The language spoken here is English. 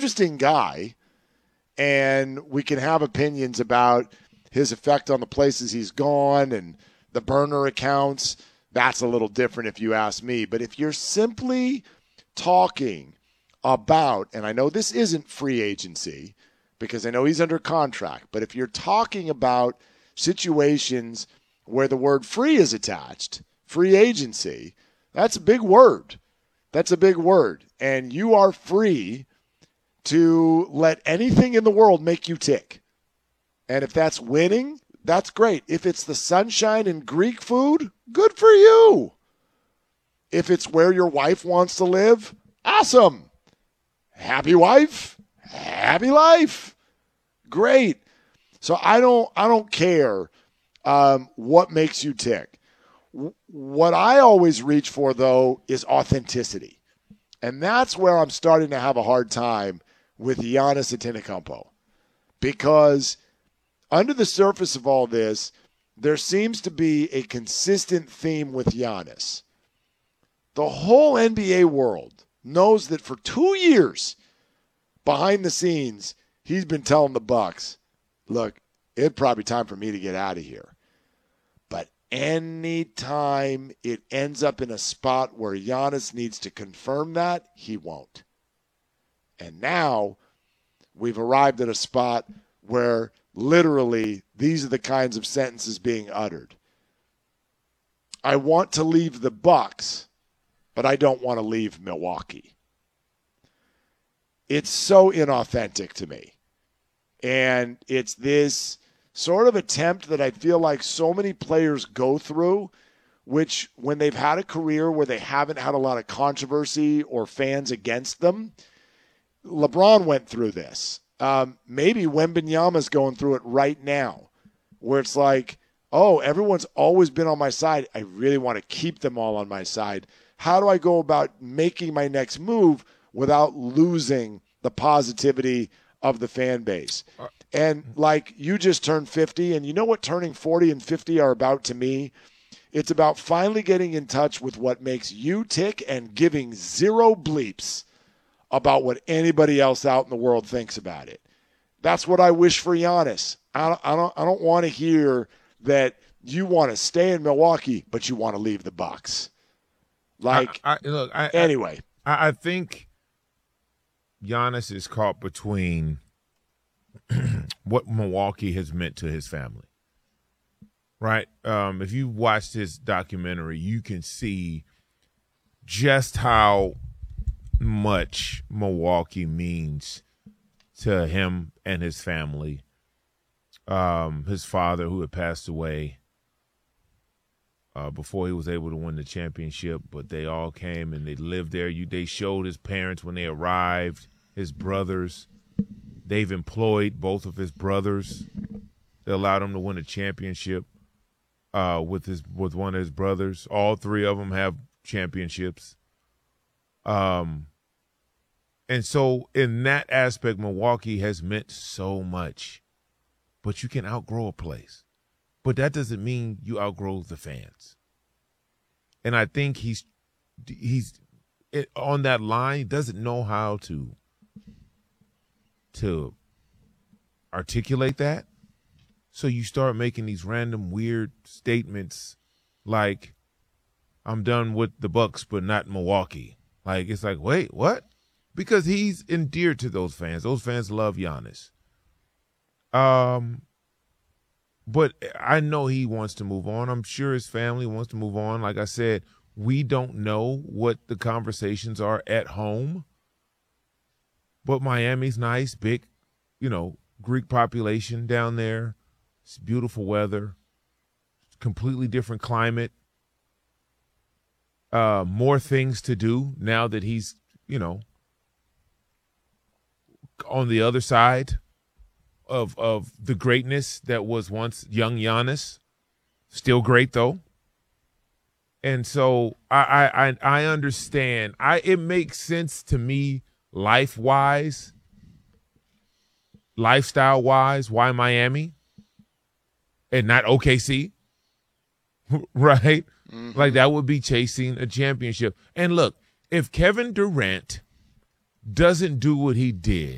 interesting guy, and we can have opinions about his effect on the places he's gone and the burner accounts. That's a little different if you ask me. But if you're simply talking about, and I know this isn't free agency because I know he's under contract, but if you're talking about situations where the word free is attached, free agency, that's a big word. That's a big word. And you are free to let anything in the world make you tick. And if that's winning, that's great. If it's the sunshine and Greek food, good for you. If it's where your wife wants to live, awesome. Happy wife, happy life. Great. So I don't care what makes you tick. What I always reach for, though, is authenticity. And that's where I'm starting to have a hard time with Giannis Antetokounmpo. Because under the surface of all this, there seems to be a consistent theme with Giannis. The whole NBA world knows that for 2 years, behind the scenes, he's been telling the Bucks, look, it'd probably be time for me to get out of here. But anytime it ends up in a spot where Giannis needs to confirm that, he won't. And now we've arrived at a spot where literally these are the kinds of sentences being uttered. I want to leave the Bucks, but I don't want to leave Milwaukee. It's so inauthentic to me. And it's this sort of attempt that I feel like so many players go through, which when they've had a career where they haven't had a lot of controversy or fans against them, LeBron went through this. Maybe Wembanyama's going through it right now, where it's like, oh, everyone's always been on my side. I really want to keep them all on my side. How do I go about making my next move without losing the positivity of the fan base? And like, you just turned 50, and you know what turning 40 and 50 are about to me? It's about finally getting in touch with what makes you tick and giving zero bleeps about what anybody else out in the world thinks about it. That's what I wish for Giannis. I don't want to hear that you want to stay in Milwaukee, but you want to leave the Bucks. Like, anyway. I think Giannis is caught between what Milwaukee has meant to his family. Right? If you watched his documentary, you can see just how much Milwaukee means to him and his family. His father, who had passed away before he was able to win the championship, but they all came and they lived there. They showed his parents when they arrived, his brothers. They've employed both of his brothers. They allowed him to win a championship with one of his brothers. All three of them have championships. And so in that aspect, Milwaukee has meant so much. But you can outgrow a place. But that doesn't mean you outgrow the fans. And I think he's on that line. He doesn't know how to articulate that. So you start making these random weird statements like, I'm done with the Bucks, but not Milwaukee. Like, it's like, wait, what? Because he's endeared to those fans. Those fans love Giannis. But I know he wants to move on. I'm sure his family wants to move on. Like I said, we don't know what the conversations are at home. But Miami's nice, big, Greek population down there. It's beautiful weather. Completely different climate. More things to do now that he's, on the other side of the greatness that was once young Giannis. Still great, though. And so I understand. It makes sense to me life-wise, lifestyle-wise, why Miami and not OKC, right? Mm-hmm. Like, that would be chasing a championship. And look, if Kevin Durant doesn't do what he did